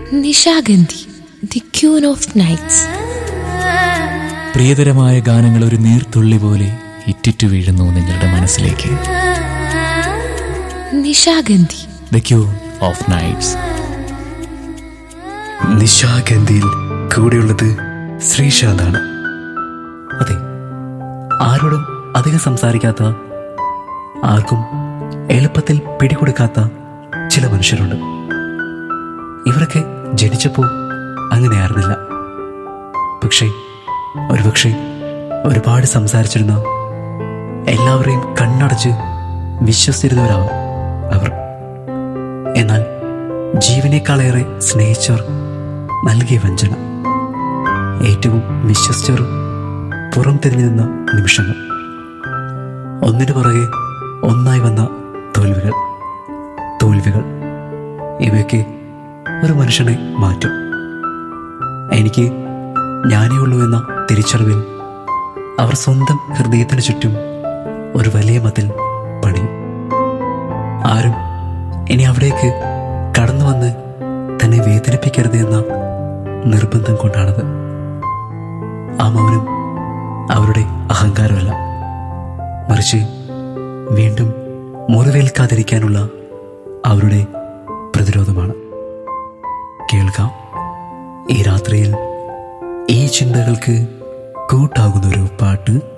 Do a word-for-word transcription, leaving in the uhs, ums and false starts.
Nishagandhi, the queen of nights. പ്രിയതരമായ ഗാനങ്ങൾ ഒരു നീർത്തുള്ളി പോലെ ഇറ്റിറ്റു വീഴുന്നു നിങ്ങളുടെ മനസ്സിലേക്ക്. Nishagandhi, the queen of nights. നിശാഗന്ധിയിൽ കൂടെയുള്ളത് ശ്രീശാന്താണ്. അതെ, ആരോടും അധികം സംസാരിക്കാത്ത, ആർക്കും എളുപ്പത്തിൽ പിടികൊടുക്കാത്ത ചില മനുഷ്യരുണ്ട്. ഇവരൊക്കെ ജനിച്ചപ്പോൾ അങ്ങനെയായിരുന്നില്ല. പക്ഷേ ഒരുപക്ഷെ ഒരുപാട് സംസാരിച്ചിരുന്ന, എല്ലാവരെയും കണ്ണടച്ച് വിശ്വസിച്ചിരുന്നവരാവും അവർ. എന്നാൽ ജീവനേക്കാളേറെ സ്നേഹിച്ചവർ നൽകിയ വഞ്ചന, ഏറ്റവും വിശ്വസിച്ചവർ പുറം തിരിഞ്ഞു നിന്ന നിമിഷങ്ങൾ, ഒന്നിനു പുറകെ ഒന്നായി വന്ന തോൽവികൾ തോൽവികൾ ഇവയൊക്കെ ഒരു മനുഷ്യനെ മാറ്റും. എനിക്ക് ഞാനേ ഉള്ളൂ എന്ന തിരിച്ചറിവിൽ അവർ സ്വന്തം ഹൃദയത്തിന് ചുറ്റും ഒരു വലിയ മതിൽ പണിയും. ആരും ഇനി അവിടേക്ക് കടന്നു വന്ന് തന്നെ വേദനിപ്പിക്കരുത് എന്ന നിർബന്ധം കൊണ്ടാണത്. ആ മൗനം അവരുടെ അഹങ്കാരമല്ല, മറിച്ച് വീണ്ടും മുറിവേൽക്കാതിരിക്കാനുള്ള അവരുടെ പ്രതിരോധമാണ്. കേൾക്കാം ഈ രാത്രിയിൽ ഈ ചിന്തകൾക്ക് കൂട്ടാകുന്നൊരു പാട്ട്.